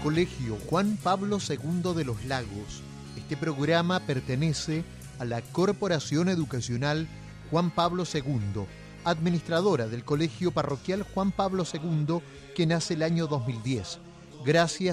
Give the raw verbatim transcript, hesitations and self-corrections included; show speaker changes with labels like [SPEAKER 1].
[SPEAKER 1] Colegio Juan Pablo segundo de los Lagos. Este programa pertenece a la Corporación Educacional Juan Pablo segundo, administradora del Colegio Parroquial Juan Pablo segundo, que nace el año dos mil diez. Gracias